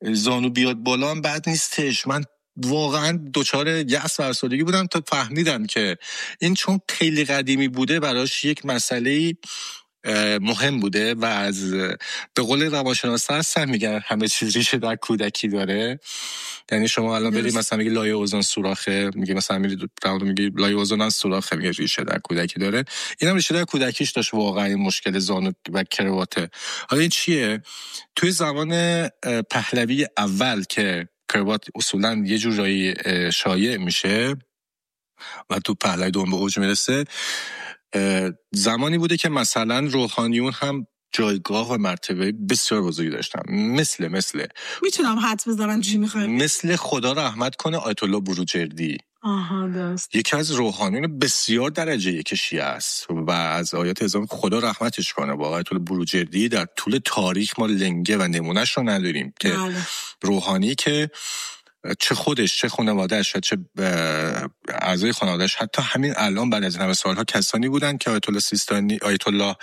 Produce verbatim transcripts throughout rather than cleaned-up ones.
زانو بیاد بالا هم بد نیستش. من واقعا دوچار یأس و افسردگی بودم تا فهمیدم که این چون خیلی قدیمی بوده براش یک مسئله مهم بوده و از به قول روانشناسا هستن میگن همه چیز ریشه در کودکی داره. یعنی شما الان برید مثلا میگی لایه اوزون سوراخه، میگی مثلا میگی میگی لایه اوزون از سوراخه، میگه ریشه در کودکی داره. اینم ریشه در کودکیش داشت واقعا این مشکل زانو و کرواته. حالا این چیه؟ توی زمان پهلوی اول که کروات اصولا یه جورایی شایع میشه و تو پهلوی دوم به اوج میرسه، زمانی بوده که مثلا روحانیون هم جایگاه و مرتبه بسیار بزرگی داشتن. مثل مثل میتونم حدس بزنم چی میخوای؟ مثل خدا رحمت کنه آیت الله بروجردی. آها درست. یکی از روحانیون بسیار درجه یک شیعه است و از آیات اعظام خدا رحمتش کنه. واقعا آیت الله بروجردی در طول تاریخ ما لنگه و نمونهش رو نداریم که روحانی که چه خودش چه خانواده‌اش و چه اعضای خانواده‌اش حتی همین الان بعد از همه سالها کسانی بودن که آیت الله سیستانی، آیت الله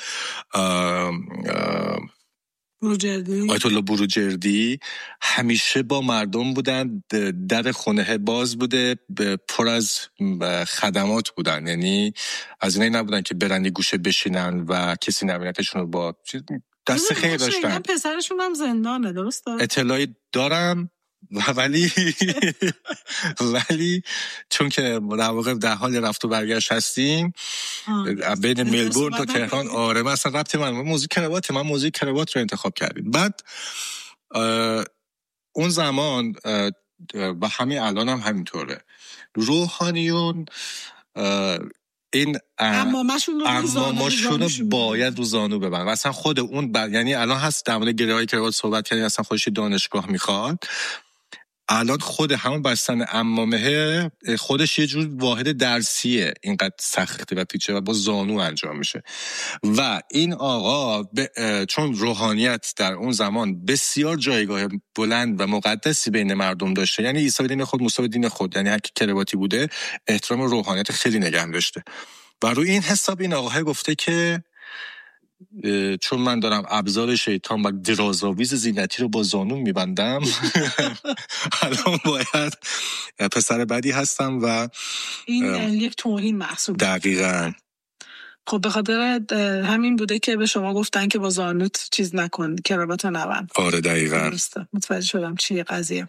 بروجردی آیت الله بروجردی همیشه با مردم بودن، در خونه باز بوده، پر از خدمات بودن. یعنی از اینایی نبودن که برن گوشه بشینن و کسی نبینتشون رو با دست خیر داشتن. پسرشون هم زندانه درسته؟ اطلاعی دارم ولی ولی چون که در واقع در حال رفت و برگشت هستیم بین ملبورن تا تهران، آره مثلا ربطی من موزیک کروات من موزیک کروات رو انتخاب کردیم. بعد اون زمان و همین الان هم همینطوره، روحانیون این اما ماشون رو باید رو زانو ببند. مثلا خود اون ب... یعنی الان هست در مورد گره های کروات صحبت کردیم، اصلا خودش دانشگاه میخواد. الان خود همون بستن عمامه خودش یه جور واحد درسیه، اینقدر سخته و پیچه و با زانو انجام میشه. و این آقا ب... چون روحانیت در اون زمان بسیار جایگاه بلند و مقدسی بین مردم داشته، یعنی عیسی دین خود موسی دین خود، یعنی هر کی کرواتی بوده احترام روحانیت خیلی نگه داشته. و روی این حساب این آقا گفته که چون من دارم ابزار شیطان و درازاویز زینتی رو با زانون میبندم الان باید پسر بدی هستم و این یک توهین محسوب. دقیقاً. خب به خاطر همین بوده که به شما گفتن که با زانوت چیز نکن، کراوات نبند. آره دقیقاً. متوجه شدم چیه قضیه.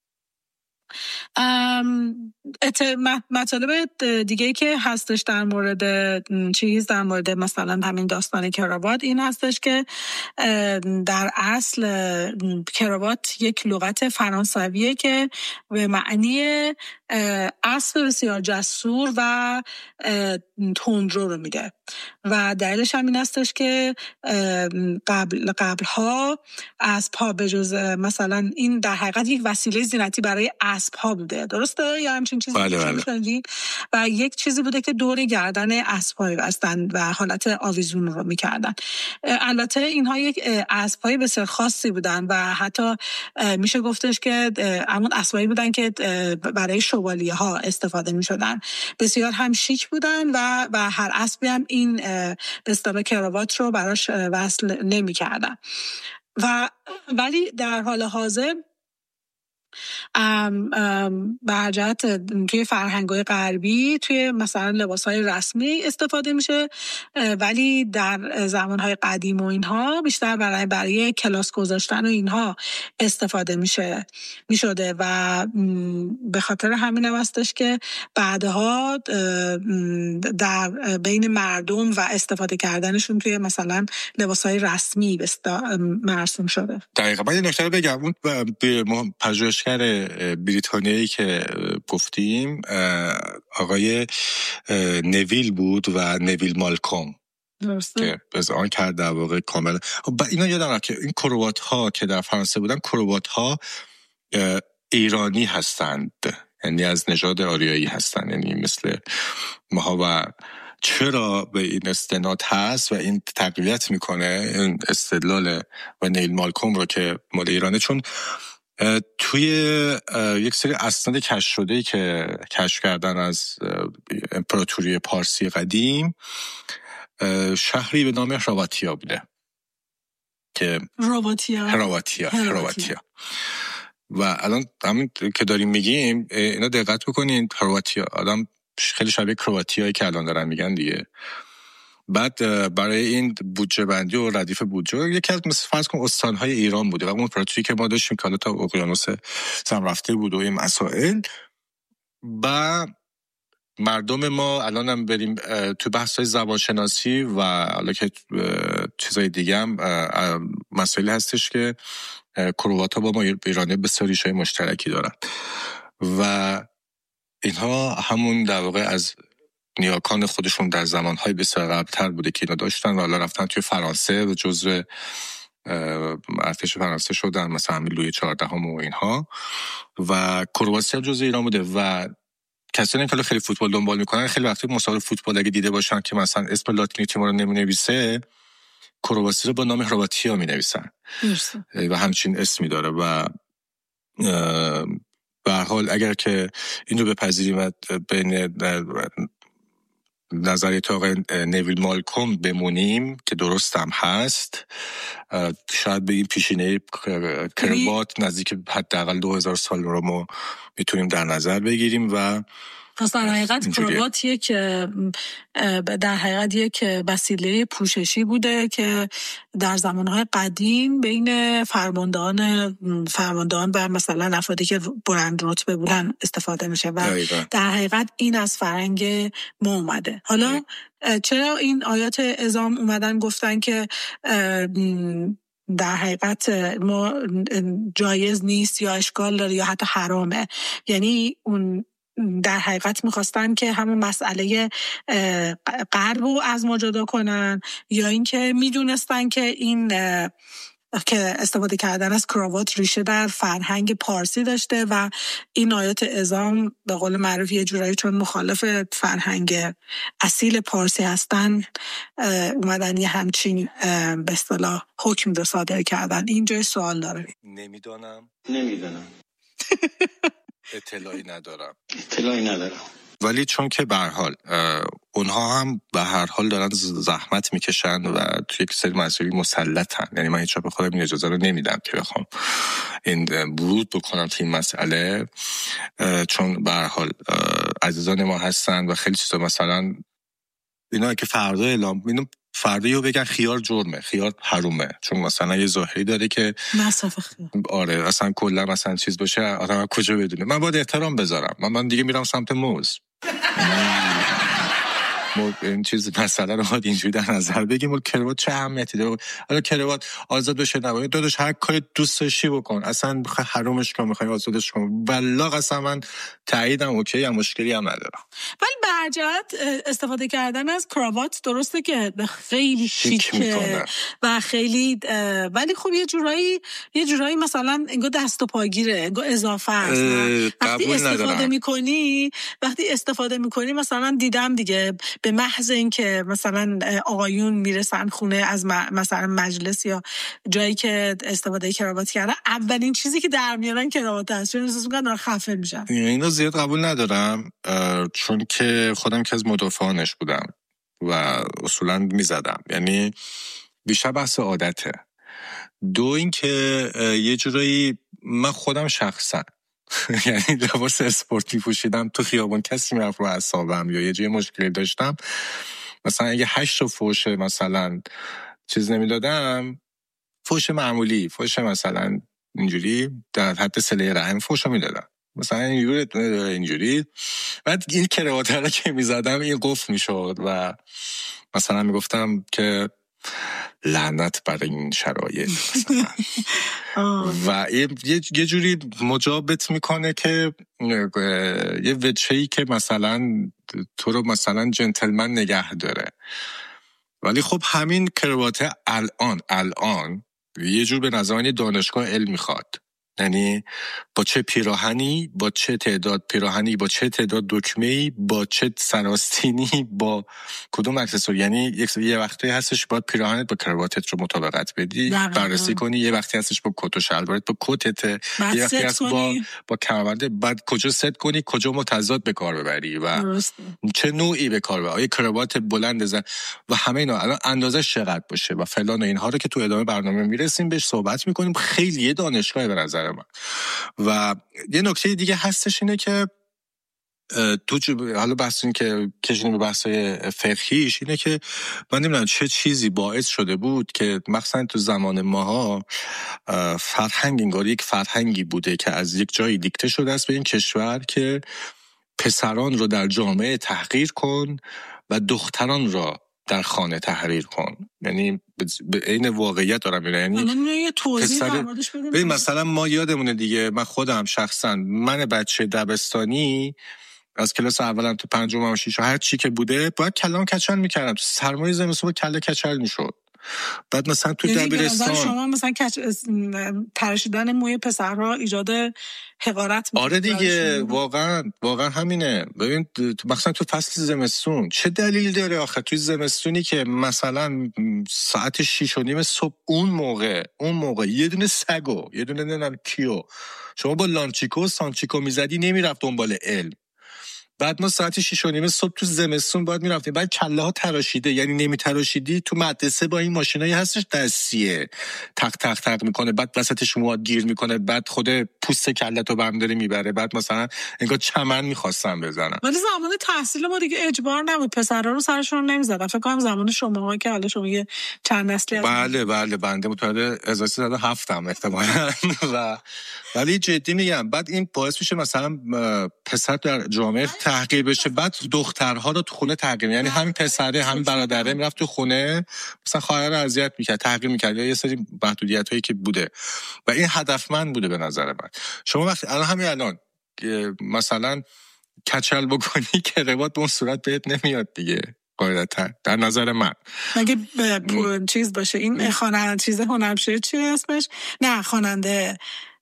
مطالب دیگه که هستش در مورد چیز در مورد مثلا همین داستان کراوات این هستش که در اصل کراوات یک لغت فرانسویه که به معنی اسب بسیار جسور و تندرو رو میده و دلیلش هم این هستش که قبل قبلها اسب‌ها به جز مثلا این در حقیقت یک وسیله زینتی برای اسب‌ها بوده، درسته؟ یا همچین چیزی بله بله. و یک چیزی بوده که دور گردن اسب‌ها بستن و حالت آویزون رو میکردن. البته اینها یک اسب‌های بسیار خاصی بودن و حتی میشه گفتش که همون اسبایی بودن که برای شوالیه‌ها استفاده می‌شدن. بسیار هم شیک بودن و و هر اسبی هم این به اصطلاح کراوات رو براش وصل نمی‌کردن. و ولی در حال حاضر ام ام برجت توی فرهنگ‌های غربی توی مثلا لباس‌های رسمی استفاده میشه، ولی در زمان‌های قدیم و اینها بیشتر برای برای کلاس گذاشتن و اینها استفاده میشه میشده و به خاطر همین هم هستش که بعدها در بین مردم و استفاده کردنشون توی مثلا لباس‌های رسمی مرسوم شده. دقیقاً. من یه نکته رو بگم، اون پژوهشگر بریتانیایی که گفتیم آقای نویل بود و نویل مالکوم درسته. که از آن کرد در واقع کامل. اینا یادمه که این کروات ها که در فرانسه بودن کروات ها ایرانی هستند، یعنی از نژاد آریایی هستند، یعنی مثل ما. و چرا به این استناد هست و این تقویت میکنه این استدلال و نیل مالکوم رو که مال ایرانه، چون توی یک سری اسناد کشف شده که کشف کردن از امپراتوری پارسی قدیم، شهری به نام هرواتیا بوده که هرواتیا هرواتیا هرواتیا و الان همین که داریم میگیم اینا دقت بکنین، کرواتیا آدم خیلی شبیه کرواتیایی که الان دارن میگن دیگه. بعد برای این بودجه بندی و ردیف بودجه یکی از مثل فرض کن استانهای ایران بوده و اون پروژه‌ای که ما داشتیم که حالا تا اقیانوس سم رفته بود و این مسائل. و مردم ما الان هم بریم تو بحث‌های زبانشناسی و حالا که چیزای دیگه هم مسائلی هستش که کروات‌ها با ما ایرانی بسیار ریشه‌های مشترکی دارن و اینها همون در واقع از نیاکان خودشون در زمانهای بسیار قبل‌تر بوده که اینا داشتن و حالا رفتن توی فرانسه و جزء ارتش فرانسه شدن، مثلا همین لویی چهاردهم و اینها. و کرواتیا جزء ایران بوده و کسانی که خیلی فوتبال دنبال میکنن خیلی وقتی مسابقه فوتبال اگه دیده باشن که مثلا اسم لاتینی تیم رو نمی‌نویسه، کرواتیا رو با نام کرواتیا می‌نویسن و همچین اسمی داره. و به هر حال اگر که این رو بپذیریم و بین نظریات آقای نویل مالکوم بمونیم که درست هم هست، شاید به این پیشینه کروات نزدیک حداقل دو هزار سال رو ما میتونیم در نظر بگیریم. و پس در حقیقت کروات یک در حقیقت یک وسیله پوششی بوده که در زمانهای قدیم بین فرماندهان فرماندهان و مثلا افرادی که بلند رتبه بودن استفاده میشه و دقیقا. در حقیقت این از فرهنگ ما اومده. حالا چرا این آیات اعزام اومدن گفتن که در حقیقت ما جایز نیست یا اشکال داره یا حتی حرامه؟ یعنی اون در حقیقت میخواستن که همون مسئله غرب رو از ما جدا کنن یا اینکه میدونستن که این که استفاده کردن از کراوات ریشه در فرهنگ پارسی داشته و این آیات اعزام به قول معروف یه جورایی چون مخالف فرهنگ اصیل پارسی هستن اومدن یه همچین به اصطلاح حکم رو صادر کردن. اینجا سوال داره. نمیدونم نمیدونم اطلاعی ندارم اطلاعی ندارم ولی چون که به هر حال اونها هم به هر حال دارن زحمت میکشن و توی یک سری مسائلی مسلطن، یعنی من هیچ وقت به خودم این اجازه رو نمیدم که بخوام این ورود بکنم توی این مسئله، چون به هر حال عزیزان ما هستن و خیلی چیزا مثلا اینا که فردا اعلام اینو فردا یهو بگن خیار جرمه، خیار حرومه، چون مثلا یه ظاهری داره که مصرف خیار آره اصلا کلا مثلا چیز باشه آدم کجا بدونه. من باید احترام بذارم، من, من دیگه میرم سمت موز این چیز مسئله رو باید اینجوری در نظر بگیم. کروات چه اهمیتی داره؟ حالا کروات آزاد بشه نباید داداش هر کاری دوست داشتی بکن، اصلا بخوای حرومش کن میخوای آزادش کن، والله قسما من تاییدم اوکی، هم مشکلی هم ندارم. ولی به هر جهت استفاده کردن از کراوات درسته که خیلی شیکه و خیلی ولی خب یه جورایی یه جورایی مثلا انگار دست و پاگیره، انگار اضافه است. وقتی استفاده میکنی وقتی استفاده میکنی مثلا دیدم دیگه به محض اینکه مثلا آقایون میرسن خونه از مثلا مجلس یا جایی که استفاده کراوات کردن، اولین چیزی که در میارن کراوات هست، چون احساس میکنن دارن خفه میشن. اینو زیاد قبول ندارم چون که خودم که از مدافعانش بودم و اصولا میزدم، یعنی بیشتر بحث عادته. دو این که یه جورایی من خودم شخصا یعنی لباس اسپورتی پوشیدم تو خیابون کسی میرفت رو اعصابم یا یه جای مشکلی داشتم، مثلا اگه هشت تا فوش مثلا چیز نمیدادم، فوش معمولی، فوش مثلا اینجوری در حد صله رحم فوشو میدادم، مثلا اینجوری اینجوری بعد این کراوات رو که میزدم این قفل میشد و مثلا میگفتم که لعنت برای این شرایط و یه, یه جوری مجابت میکنه که یه وجهی که مثلا تو رو مثلا جنتلمن نگه داره. ولی خب همین کراوات الان الان یه جور به نظر دانشگاه علم میخواد، یعنی با چه پیراهنی، با چه تعداد پیراهنی، با چه تعداد دکمه‌ای، با چه سراستینی، با کدوم اکسسوری، یعنی یک یه وقتی هستش باید پیراهنت با کراواتت رو مطابقت بدی بررسی کنی، یه وقتی هستش با کت و شلوارت با کتت، یه وقتی هست با با کمربند، بعد کجا ست کنی، کجا متضاد به کار ببری و درست. چه نوعی به کار ببری، کراوات بلند زن و همه اینا الان اندازش چقدر باشه و فلان و اینها رو که تو ادامه برنامه میرسیم بهش صحبت میکنیم. خیلی یه دانشگاه به نظر من و یه نکته دیگه هستش اینه که تو جو... حالا بحث این که کشیم به بحثای فقهیش اینه که من نمیدونم چه چیزی باعث شده بود که مثلا تو زمان ماها فرهنگ انگار یک فرهنگی بوده که از یک جایی دیکته شده است به این کشور که پسران رو در جامعه تحقیر کن و دختران را در خانه تحریر کن. یعنی به عین واقعیت دارم میگم. یعنی یه توضیح در موردش بدیم. مثلا ما یادمونه دیگه، من خودم شخصا من بچه دبستانی از کلاس اولم تو پنجم و ششم هر چی که بوده باید کلام کچل میکردم. تو سرمای زمستون کله کچل میشد. بعد مثلا تو دبیرستان شما مثلا کچ... تراشیدن موی پسرها ایجاد حقارت میکنه. آره دیگه، واقعا واقعا همینه. ببین مثلا تو فصل زمستون چه دلیل داره آخه توی زمستونی که مثلا ساعت شیش و نیم صبح اون موقع اون موقع یه دونه سگو یه دونه نمیدونم کیو شما با لانچیکو و سانچیکو میزدی نمیرفت دنبال علم. بعد ما ساعت شیش و نیم صبح تو زمستون باید میرفتیم، بعد کله ها تراشیده، یعنی نمی تراشیدی تو مدرسه با این ماشینایی هستش دستیه تق تق تق میکنه، بعد وسطش مواد گیر میکنه، بعد خود پوست کله تو برم داره میبره، بعد مثلا انگار چمن میخواستم بزنم. ولی زمان تحصیل ما دیگه اجبار نبود، پسرا رو سرشون نمیزدن. فکر کنم زمان شما که حالا شما یه چند نسلی از بله بله بنده متولد هزار و سیصد و هفت ام احتمالاً و ولی جدی میگم بعد این باعث میشه مثلا پسر در جامعه تحقیر بشه، بعد دخترها رو تو خونه تحقیر، یعنی همین پسره همین برادره میرفت تو خونه مثلا خواهر رو اذیت میکرد، تحقیر میکرد، یا یه سری محدودیتایی که بوده و این هدفمند بوده به نظر من. شما وقتی الان همین الان مثلا کچل بکنی که روات به اون صورت بهت نمیاد دیگه قاعدتا در نظر من. مگه ب... چیز باشه این خواننده چیز هنرمشه چی اسمش؟ نه خواننده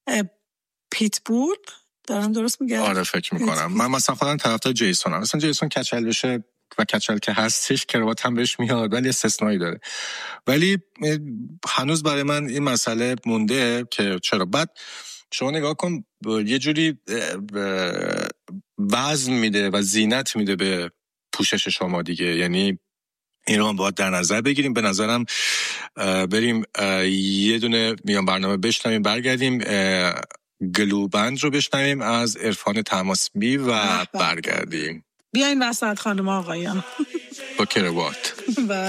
پیتبول دارم درست میگم؟ آره فکر میکنم. من مثلا خودم طرفدار جیسونم، مثلا جیسون کچل بشه و کچل که هستش کراوات هم بهش میاد ولی استثنایی داره، ولی هنوز برای من این مسئله مونده که چرا. بعد شما نگاه کن یه جوری وزن میده و زینت میده به پوشش شما دیگه، یعنی این رو هم باید در نظر بگیریم. به نظرم بریم یه دونه میان برنامه بشنویم، برگردیم گلوبند رو بشنویم از عرفان طماسبی و برگردیم. بیاین وسط خانم آقایان با کراوات.